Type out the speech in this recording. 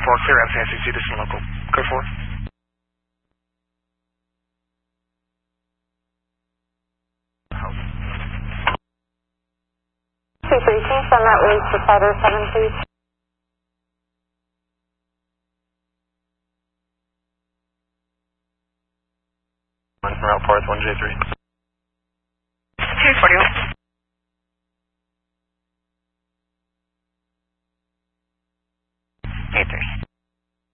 clear out San Francisco, this is local. Code 4. Can you send that link to Fighter 7, please? From Route 4, 1J3.